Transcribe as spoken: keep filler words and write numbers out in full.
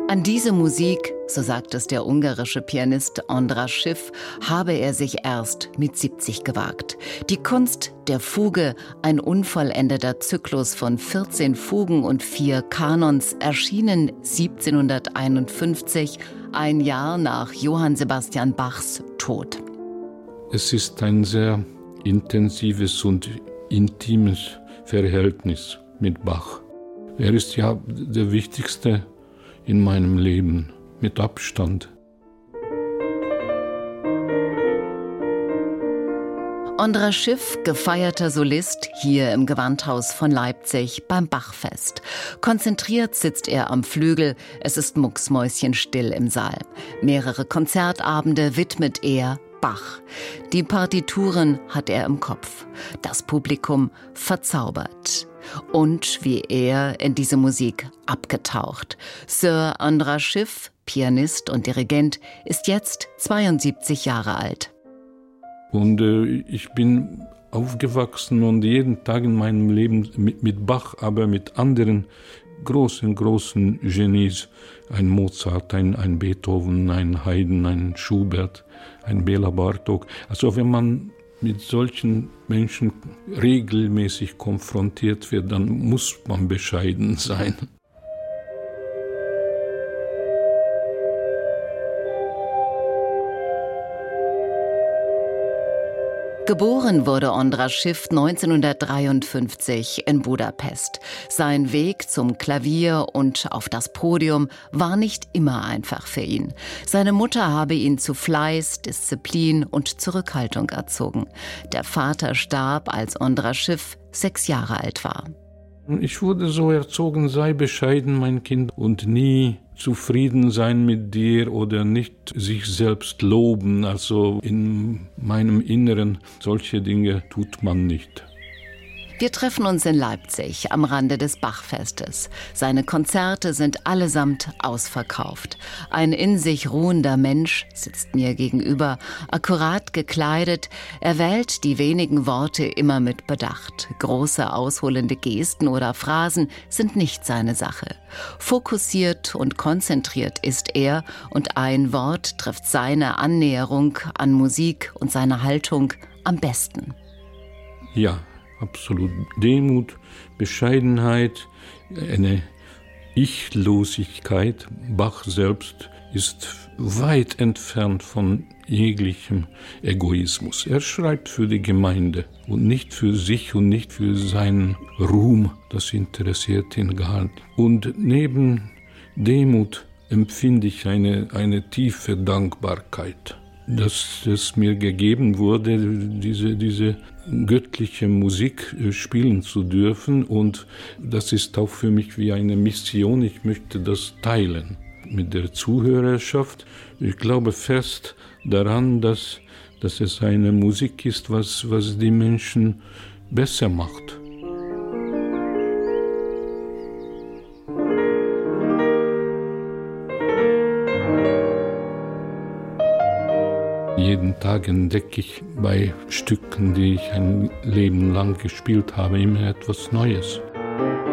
An diese Musik, so sagt es der ungarische Pianist András Schiff, habe er sich erst mit siebzig gewagt. Die Kunst der Fuge, ein unvollendeter Zyklus von vierzehn Fugen und vier Kanons, erschienen siebzehnhunderteinundfünfzig, ein Jahr nach Johann Sebastian Bachs Tod. Es ist ein sehr intensives und intimes Verhältnis mit Bach. Er ist ja der wichtigste in meinem Leben, mit Abstand. András Schiff, gefeierter Solist, hier im Gewandhaus von Leipzig beim Bachfest. Konzentriert sitzt er am Flügel, es ist mucksmäuschenstill im Saal. Mehrere Konzertabende widmet er Bach. Die Partituren hat er im Kopf. Das Publikum verzaubert. Und wie er in diese Musik abgetaucht. Sir András Schiff, Pianist und Dirigent, ist jetzt zweiundsiebzig Jahre alt. Und äh, ich bin aufgewachsen und jeden Tag in meinem Leben mit, mit Bach, aber mit anderen großen, großen Genies. Ein Mozart, ein, ein Beethoven, ein Haydn, ein Schubert, ein Béla Bartók. Also wenn man mit solchen Menschen regelmäßig konfrontiert wird, dann muss man bescheiden sein. Geboren wurde András Schiff neunzehnhundertdreiundfünfzig in Budapest. Sein Weg zum Klavier und auf das Podium war nicht immer einfach für ihn. Seine Mutter habe ihn zu Fleiß, Disziplin und Zurückhaltung erzogen. Der Vater starb, als András Schiff sechs Jahre alt war. Ich wurde so erzogen, sei bescheiden, mein Kind, und nie zufrieden sein mit dir oder nicht sich selbst loben. Also in meinem Inneren, solche Dinge tut man nicht. Wir treffen uns in Leipzig am Rande des Bachfestes. Seine Konzerte sind allesamt ausverkauft. Ein in sich ruhender Mensch sitzt mir gegenüber, akkurat gekleidet. Er wählt die wenigen Worte immer mit Bedacht. Große ausholende Gesten oder Phrasen sind nicht seine Sache. Fokussiert und konzentriert ist er und ein Wort trifft seine Annäherung an Musik und seine Haltung am besten. Ja. Absolut Demut, Bescheidenheit, eine Ichlosigkeit. Bach selbst ist weit entfernt von jeglichem Egoismus. Er schreibt für die Gemeinde und nicht für sich und nicht für seinen Ruhm. Das interessiert ihn gar nicht. Und neben Demut empfinde ich eine, eine tiefe Dankbarkeit, dass es mir gegeben wurde, diese, diese göttliche Musik spielen zu dürfen. Und das ist auch für mich wie eine Mission. Ich möchte das teilen mit der Zuhörerschaft. Ich glaube fest daran, dass, dass es eine Musik ist, was, was die Menschen besser macht. Jeden Tag entdecke ich bei Stücken, die ich ein Leben lang gespielt habe, immer etwas Neues.